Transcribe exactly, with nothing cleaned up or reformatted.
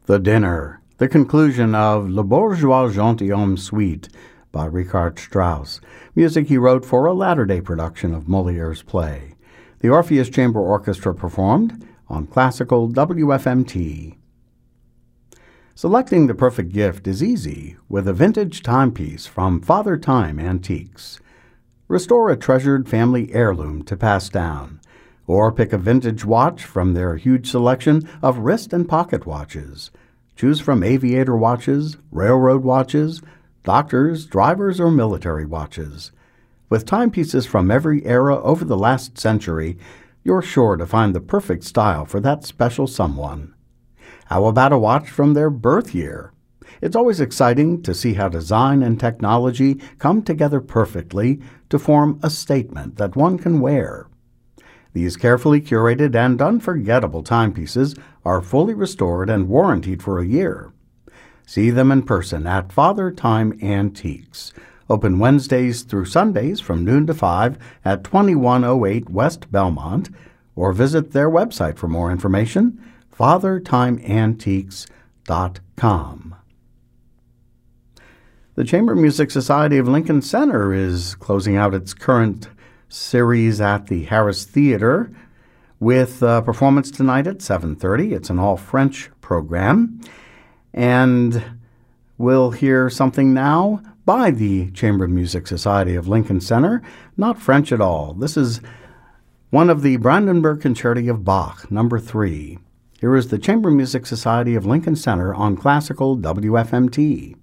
The Dinner, the conclusion of Le Bourgeois Gentilhomme Suite by Richard Strauss, music he wrote for a latter-day production of Molière's play. The Orpheus Chamber Orchestra performed on Classical W F M T. Selecting the perfect gift is easy with a vintage timepiece from Father Time Antiques. Restore a treasured family heirloom to pass down, or pick a vintage watch from their huge selection of wrist and pocket watches. Choose from aviator watches, railroad watches, doctors, drivers, or military watches. With timepieces from every era over the last century, you're sure to find the perfect style for that special someone. How about a watch from their birth year? It's always exciting to see how design and technology come together perfectly to form a statement that one can wear. These carefully curated and unforgettable timepieces are fully restored and warrantied for a year. See them in person at Father Time Antiques, open Wednesdays through Sundays from noon to five at twenty-one oh eight West Belmont, or visit their website for more information, father time antiques dot com. The Chamber Music Society of Lincoln Center is closing out its current series at the Harris Theater with a performance tonight at seven thirty. It's an all-French program. And we'll hear something now by the Chamber Music Society of Lincoln Center, not French at all. This is one of the Brandenburg Concerti of Bach, number three. Here is the Chamber Music Society of Lincoln Center on Classical W F M T.